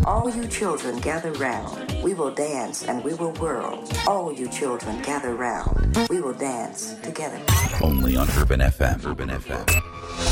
All you children gather round. We will dance and we will whirl. All you children gather round. We will dance together. Only on Urban FM. Urban FM.